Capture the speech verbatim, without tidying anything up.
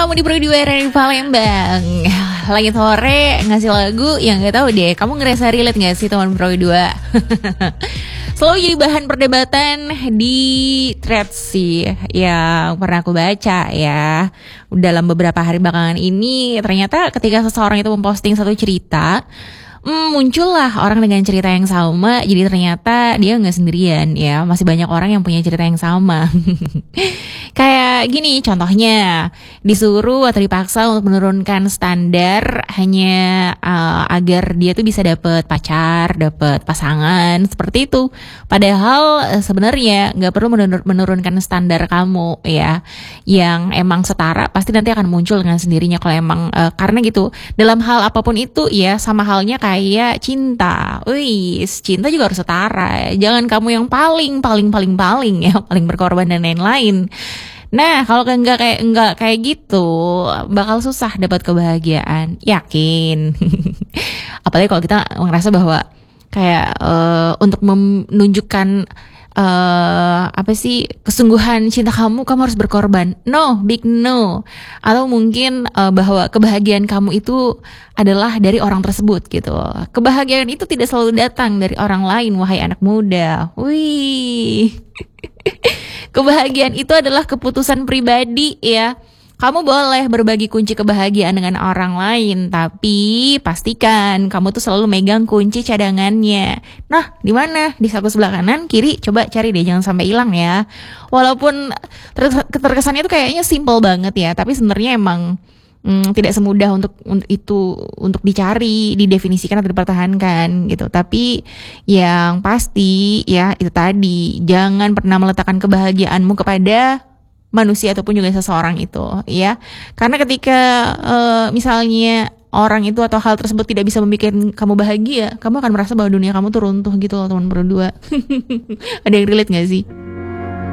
kamu di Pro dua dari Palembang. Lagi sore ngasih lagu yang gak tahu deh, kamu ngerasa relate gak sih teman Pro dua? Selalu jadi bahan perdebatan di threads sih yang pernah aku baca ya. Dalam beberapa hari belakangan ini, ternyata ketika seseorang itu memposting satu cerita, Hmm, muncullah orang dengan cerita yang sama. Jadi ternyata dia gak sendirian ya, masih banyak orang yang punya cerita yang sama. Kayak gini contohnya, disuruh atau dipaksa untuk menurunkan standar hanya uh, agar dia tuh bisa dapet pacar, dapet pasangan, seperti itu. Padahal uh, sebenarnya gak perlu menur- menurunkan standar kamu ya, yang emang setara pasti nanti akan muncul dengan sendirinya kalau emang uh, karena gitu. Dalam hal apapun itu ya, sama halnya kayak cinta. Wih, cinta juga harus setara. Jangan kamu yang paling paling paling paling ya, paling berkorban dan lain-lain. Nah, kalau enggak kayak enggak kayak gitu, bakal susah dapat kebahagiaan. Yakin. Apalagi kalau kita ngerasa bahwa kayak uh, untuk menunjukkan uh, apa sih kesungguhan cinta kamu, kamu harus berkorban. No, big no. Atau mungkin uh, bahwa kebahagiaan kamu itu adalah dari orang tersebut gitu. Kebahagiaan itu tidak selalu datang dari orang lain, wahai anak muda. Wih. Kebahagiaan itu adalah keputusan pribadi ya. Kamu boleh berbagi kunci kebahagiaan dengan orang lain, tapi pastikan kamu tuh selalu megang kunci cadangannya. Nah, di mana? Di saku sebelah kanan, kiri, coba cari deh, jangan sampai hilang ya. Walaupun ter- terkesannya itu kayaknya simple banget ya, tapi sebenarnya emang Hmm, tidak semudah untuk, untuk itu untuk dicari, didefinisikan atau dipertahankan gitu. Tapi yang pasti ya itu tadi, jangan pernah meletakkan kebahagiaanmu kepada manusia ataupun juga seseorang itu ya. Karena ketika uh, misalnya orang itu atau hal tersebut tidak bisa membuat kamu bahagia, kamu akan merasa bahwa dunia kamu tuh runtuh gitu loh teman berdua. Ada yang relate gak sih?